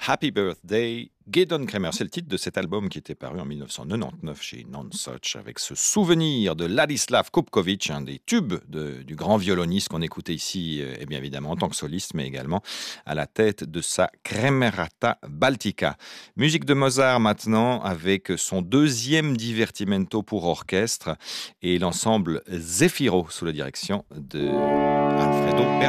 Happy Birthday, Gidon Kremer. C'est le titre de cet album qui était paru en 1999 chez Nonsuch, avec ce souvenir de Ladislav Kopkovic, un des tubes du grand violoniste qu'on écoutait ici, et bien évidemment en tant que soliste, mais également à la tête de sa Kremerata Baltica. Musique de Mozart maintenant, avec son deuxième divertimento pour orchestre et l'ensemble Zefiro sous la direction de Alfredo Berlioz.